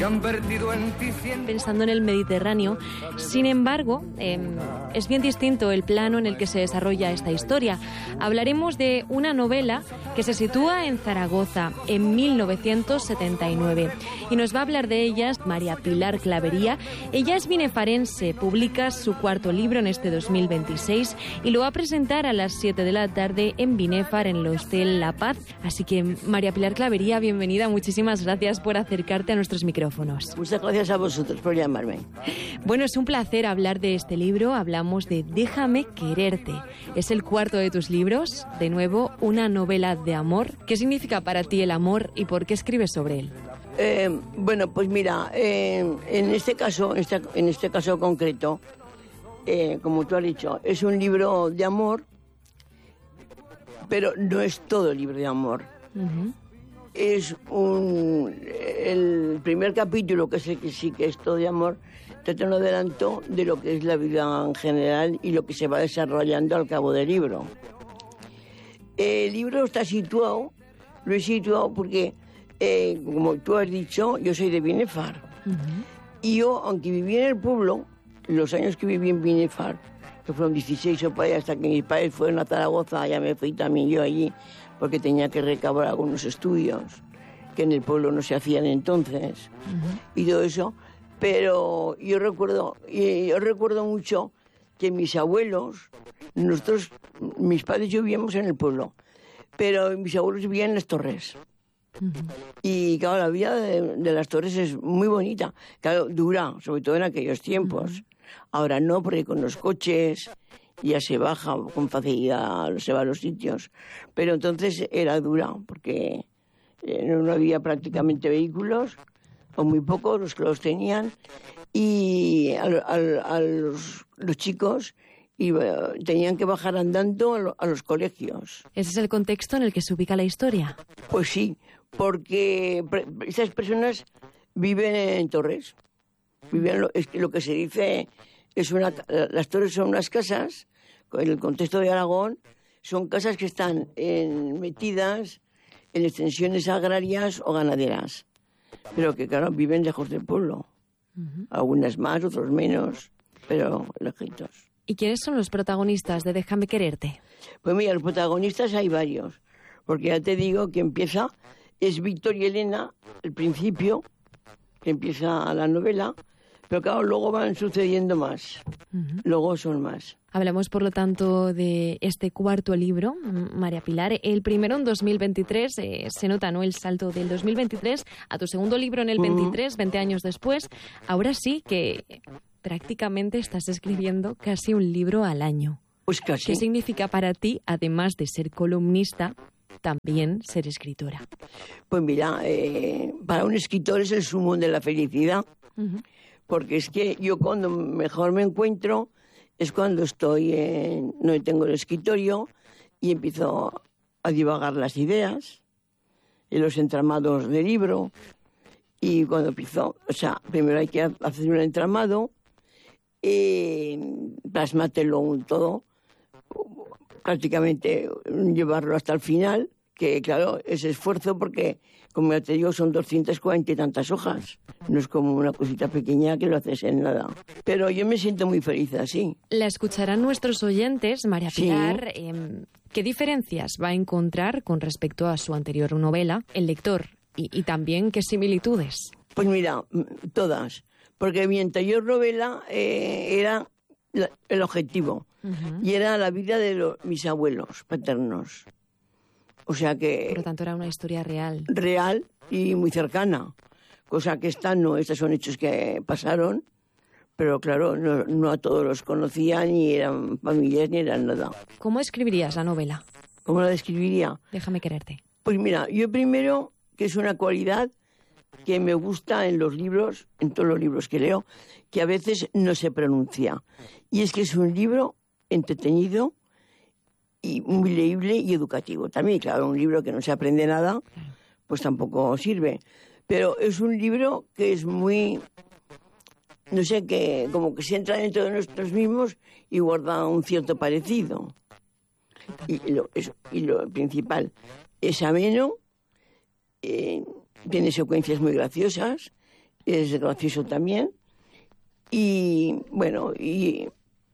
Pensando en el Mediterráneo. Sin embargo, es bien distinto el plano en el que se desarrolla esta historia. Hablaremos de una novela que se sitúa en Zaragoza en 1979 y nos va a hablar de ella María Pilar Clavería. Ella es binefarense, publica su cuarto libro en este 2026 y lo va a presentar a las 7 de la tarde en Binefar, en el Hostel La Paz. Así que, María Pilar Clavería, bienvenida. Muchísimas gracias por acercarte a nuestros micrófonos. Muchas gracias a vosotros por llamarme. Bueno, es un placer hablar de este libro. Hablamos de Déjame quererte. Es el cuarto de tus libros. De nuevo, una novela de amor. ¿Qué significa para ti el amor y por qué escribes sobre él? Bueno, pues mira, en este caso concreto, como tú has dicho, es un libro de amor, pero no es todo libro de amor. Uh-huh. Es el primer capítulo, que es el que sí que es todo de amor, trata un adelanto de lo que es la vida en general y lo que se va desarrollando al cabo del libro. El libro está situado, lo he situado porque, como tú has dicho, yo soy de Binefar. Uh-huh. Y yo, aunque viví en el pueblo, los años que viví en Binefar, que fueron 16 o por ahí, hasta que mis padres fueron a Zaragoza, ya me fui también yo allí, porque tenía que recabar algunos estudios que en el pueblo no se hacían entonces. Uh-huh. Y todo eso. Pero yo recuerdo mucho que mis abuelos, mis padres y yo vivíamos en el pueblo, pero mis abuelos vivían en las Torres. Uh-huh. Y claro, la vida de las Torres es muy bonita. Claro, dura, sobre todo en aquellos tiempos. Uh-huh. Ahora no, porque con los coches ya se baja con facilidad, se va a los sitios. Pero entonces era dura, porque no había prácticamente vehículos, o muy pocos los que los tenían, y los chicos tenían que bajar andando a los colegios. ¿Ese es el contexto en el que se ubica la historia? Pues sí, porque esas personas viven en torres. Es que lo que se dice las torres son unas casas, en el contexto de Aragón, son casas que están metidas en extensiones agrarias o ganaderas, pero que claro, viven lejos del pueblo. Uh-huh. Algunas más, otros menos, pero lejitos. ¿Y quiénes son los protagonistas de Déjame quererte? Pues mira, los protagonistas hay varios, porque ya te digo que es Víctor y Elena, el principio, que empieza la novela, pero claro, luego van sucediendo más. Uh-huh. Luego son más. Hablamos, por lo tanto, de este cuarto libro, María Pilar. El primero en 2023, se nota, ¿no?, el salto del 2023 a tu segundo libro en el 23, 20 años después. Ahora sí que prácticamente estás escribiendo casi un libro al año. Pues casi. ¿Qué significa para ti, además de ser columnista, también ser escritora? Pues mira, para un escritor es el sumo de la felicidad. Uh-huh. Porque es que yo cuando mejor me encuentro es cuando no tengo el escritorio y empiezo a divagar las ideas en los entramados del libro. Y cuando empiezo, primero hay que hacer un entramado, plasmártelo todo, prácticamente llevarlo hasta el final, que claro, es esfuerzo porque, como ya te digo, son 240 y tantas hojas. No es como una cosita pequeña que lo haces en nada. Pero yo me siento muy feliz así. La escucharán nuestros oyentes, María Pilar. Sí. ¿Qué diferencias va a encontrar con respecto a su anterior novela, el lector? Y también, ¿qué similitudes? Pues mira, todas. Porque mi anterior novela era el objetivo. Uh-huh. Y era la vida de mis abuelos paternos. O sea que... Por lo tanto, era una historia real. Real y muy cercana. Cosa que estos son hechos que pasaron, pero claro, no a todos los conocían, ni eran familias, ni eran nada. ¿Cómo escribirías la novela? ¿Cómo la describiría? Déjame quererte. Pues mira, yo primero, que es una cualidad que me gusta en los libros, en todos los libros que leo, que a veces no se pronuncia. Y es que es un libro entretenido y muy leíble y educativo. También, claro, un libro que no se aprende nada, pues tampoco sirve. Pero es un libro que es muy, no sé, que como que se entra dentro de nosotros mismos y guarda un cierto parecido. Y lo principal, es ameno, tiene secuencias muy graciosas, es gracioso también. Y bueno, y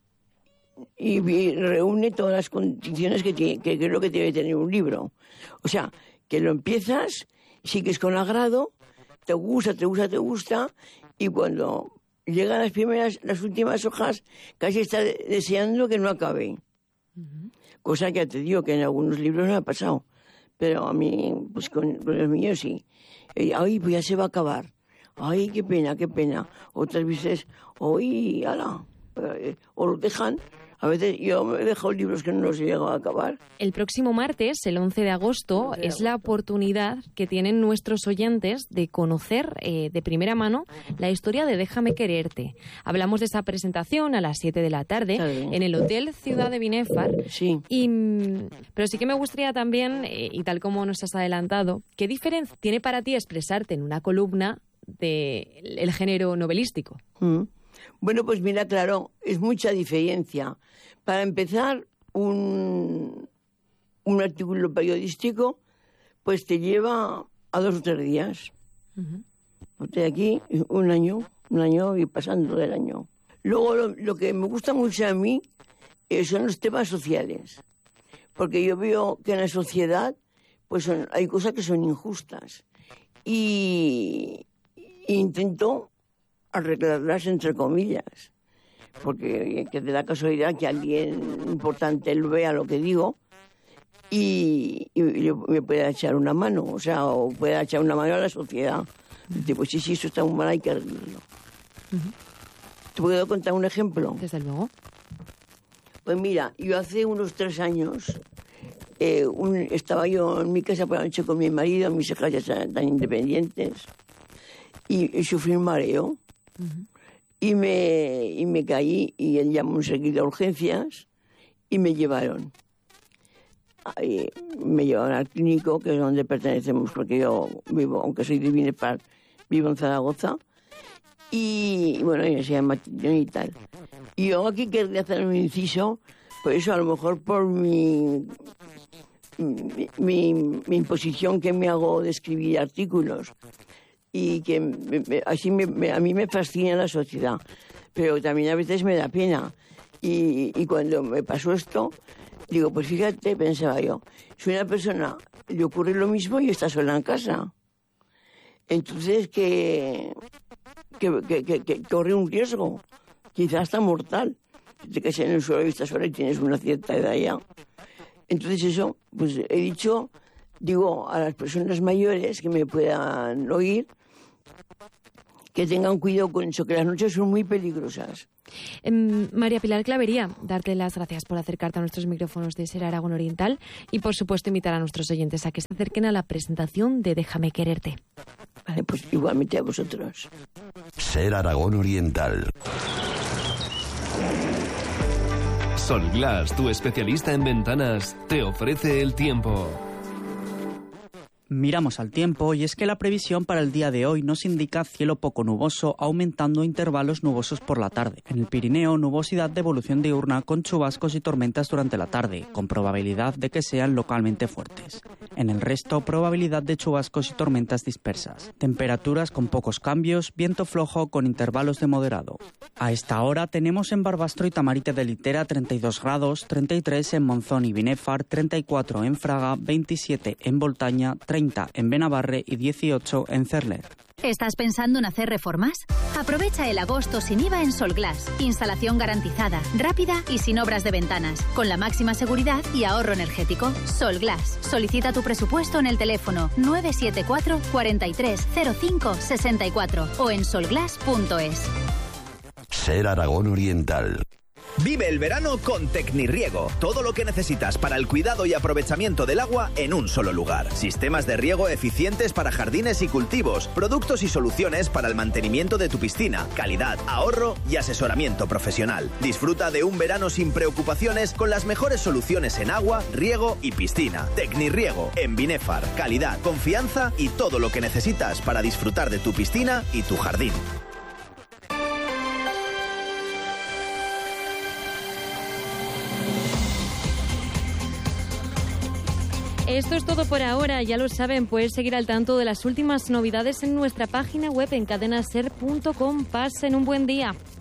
reúne todas las condiciones que creo que debe tener un libro. O sea, que lo empiezas, sigues con agrado, te gusta, y cuando llegan las últimas hojas, casi estás deseando que no acabe. Uh-huh. Cosa que te digo que en algunos libros no ha pasado, pero a mí, pues con los míos sí. Ay, pues ya se va a acabar. Ay, qué pena. Otras veces, ay, ala, o lo dejan. A veces yo me he dejado libros que no los he llegado a acabar. El próximo martes, el 11 de agosto, es la oportunidad que tienen nuestros oyentes de conocer de primera mano la historia de Déjame quererte. Hablamos de esa presentación a las 7 de la tarde en el Hotel Ciudad de Binéfar. Sí. Pero sí que me gustaría también, y tal como nos has adelantado, ¿qué diferencia tiene para ti expresarte en una columna del género novelístico? Bueno, pues mira, claro, es mucha diferencia. Para empezar, un artículo periodístico, pues te lleva a 2 o 3 días. Uh-huh. Estoy aquí un año y pasando del año. Luego, lo que me gusta mucho a mí son los temas sociales. Porque yo veo que en la sociedad pues hay cosas que son injustas. Y intento arreglarlas entre comillas, porque que te da casualidad que alguien importante lo vea lo que digo y me pueda echar una mano, o pueda echar una mano a la sociedad. Pues sí, eso está muy mal, hay que arreglarlo. Uh-huh. ¿Te puedo contar un ejemplo? Desde luego. Pues mira, yo hace unos 3 años estaba yo en mi casa por la noche con mi marido, mis hijas ya están independientes, y sufrí un mareo. Uh-huh. Y me caí y él llamó enseguida a urgencias y me llevaron. Me llevaron al clínico, que es donde pertenecemos, porque yo vivo, aunque soy de Binéfar, vivo en Zaragoza. Y bueno, se llama y tal. Y yo aquí quería hacer un inciso, por eso a lo mejor por mi imposición que me hago de escribir artículos. Y que a mí me fascina la sociedad, pero también a veces me da pena. Y cuando me pasó esto, digo, pues fíjate, pensaba yo, si a una persona le ocurre lo mismo y está sola en casa, entonces que corre un riesgo, quizás hasta mortal, de que en el suelo y estás sola y tienes una cierta edad ya. Entonces eso, pues he dicho, digo a las personas mayores que me puedan oír, que tengan cuidado con eso, que las noches son muy peligrosas. María Pilar Clavería, darte las gracias por acercarte a nuestros micrófonos de Ser Aragón Oriental y, por supuesto, invitar a nuestros oyentes a que se acerquen a la presentación de Déjame quererte. Vale, pues igualmente a vosotros. Ser Aragón Oriental. Solglass, tu especialista en ventanas, te ofrece el tiempo. Miramos al tiempo y es que la previsión para el día de hoy nos indica cielo poco nuboso, aumentando intervalos nubosos por la tarde. En el Pirineo, nubosidad de evolución diurna con chubascos y tormentas durante la tarde, con probabilidad de que sean localmente fuertes. En el resto, probabilidad de chubascos y tormentas dispersas. Temperaturas con pocos cambios, viento flojo con intervalos de moderado. A esta hora tenemos en Barbastro y Tamarite de Litera 32 grados, 33 en Monzón y Binéfar, 34 en Fraga, 27 en Voltaña, 30 en Benabarre y 18 en Cerler. ¿Estás pensando en hacer reformas? Aprovecha el agosto sin IVA en Solglass. Instalación garantizada, rápida y sin obras de ventanas, con la máxima seguridad y ahorro energético. Solglass. Solicita tu presupuesto en el teléfono 974 43 05 64 o en solglass.es. Ser Aragón Oriental. Vive el verano con Tecnirriego. Todo lo que necesitas para el cuidado y aprovechamiento del agua en un solo lugar. Sistemas de riego eficientes para jardines y cultivos. Productos y soluciones para el mantenimiento de tu piscina. Calidad, ahorro y asesoramiento profesional. Disfruta de un verano sin preocupaciones con las mejores soluciones en agua, riego y piscina. Tecnirriego en Binéfar. Calidad, confianza y todo lo que necesitas para disfrutar de tu piscina y tu jardín. Esto es todo por ahora, ya lo saben, puedes seguir al tanto de las últimas novedades en nuestra página web en cadenaser.com. Pasen un buen día.